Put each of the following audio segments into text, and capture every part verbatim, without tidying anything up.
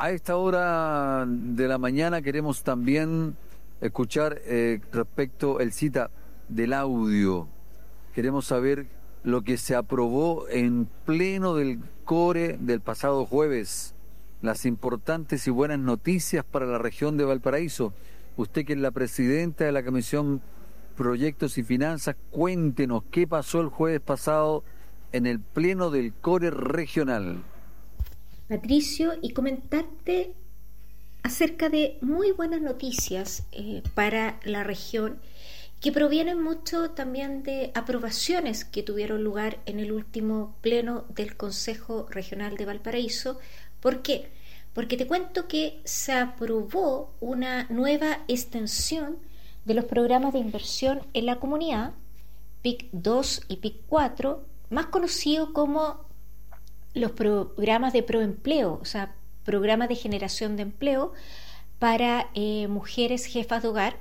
A esta hora de la mañana queremos también escuchar eh, respecto el cita del audio. Queremos saber lo que se aprobó en pleno del CORE del pasado jueves. Las importantes y buenas noticias para la región de Valparaíso. Usted, que es la presidenta de la Comisión Proyectos y Finanzas, cuéntenos qué pasó el jueves pasado en el pleno del CORE regional. Patricio, y comentarte acerca de muy buenas noticias eh, para la región, que provienen mucho también de aprobaciones que tuvieron lugar en el último pleno del Consejo Regional de Valparaíso. ¿Por qué? Porque te cuento que se aprobó una nueva extensión de los programas de inversión en la comunidad, P I C dos y P I C cuatro, más conocido como los programas de proempleo, o sea, programas de generación de empleo para eh, mujeres jefas de hogar.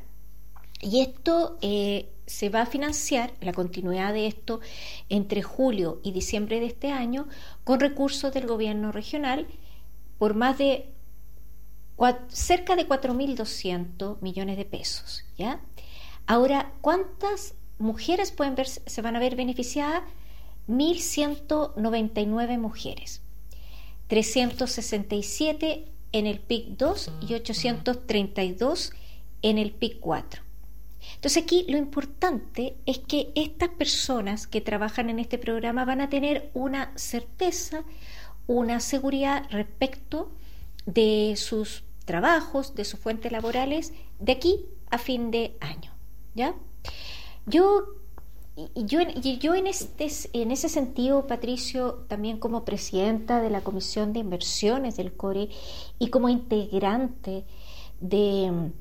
Y esto eh, se va a financiar, la continuidad de esto, entre julio y diciembre de este año, con recursos del gobierno regional por más de cuatro, cerca de cuatro mil doscientos millones de pesos, ¿ya? Ahora, ¿cuántas mujeres pueden ver, se van a ver beneficiadas? mil ciento noventa y nueve mujeres, trescientos sesenta y siete en el P I C dos y ochocientos treinta y dos en el P I C cuatro. Entonces aquí lo importante es que estas personas que trabajan en este programa van a tener una certeza, una seguridad respecto de sus trabajos, de sus fuentes laborales, de aquí a fin de año, ¿ya? Yo, yo, yo en, este, en ese sentido, Patricio, también como presidenta de la Comisión de Inversiones del CORE y como integrante de,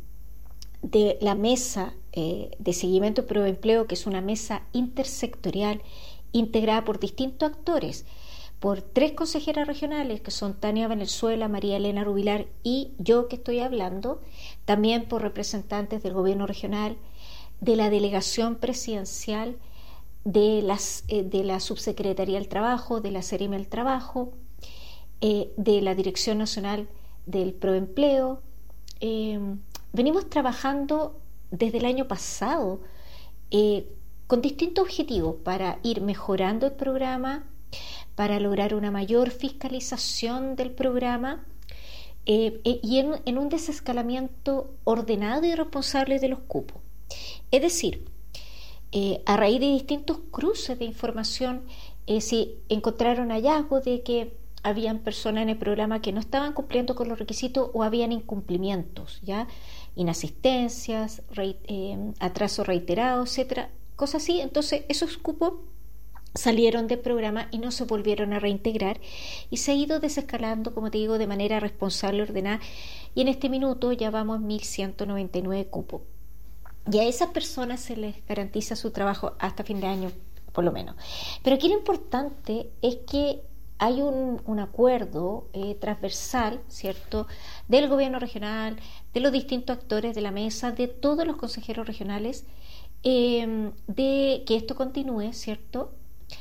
de la mesa eh, de seguimiento de proempleo, que es una mesa intersectorial integrada por distintos actores, por tres consejeras regionales, que son Tania Venezuela, María Elena Rubilar y yo, que estoy hablando, también por representantes del gobierno regional, de la delegación presidencial, de, las, eh, de la Subsecretaría del Trabajo, de la Seremi del Trabajo, eh, de la Dirección Nacional del Proempleo. Eh, venimos trabajando desde el año pasado eh, con distintos objetivos para ir mejorando el programa, para lograr una mayor fiscalización del programa eh, y en, en un desescalamiento ordenado y responsable de los cupos. Es decir, eh, a raíz de distintos cruces de información, eh, si encontraron hallazgos de que habían personas en el programa que no estaban cumpliendo con los requisitos o habían incumplimientos, ya inasistencias, re, eh, atrasos reiterados, etcétera, cosas así. Entonces esos cupos salieron del programa y no se volvieron a reintegrar y se ha ido desescalando, como te digo, de manera responsable, ordenada, y en este minuto ya vamos en mil ciento noventa y nueve cupos. Y a esas personas se les garantiza su trabajo hasta fin de año, por lo menos. Pero aquí lo importante es que hay un, un acuerdo eh, transversal, ¿cierto?, del gobierno regional, de los distintos actores de la mesa, de todos los consejeros regionales, eh, de que esto continúe, ¿cierto?,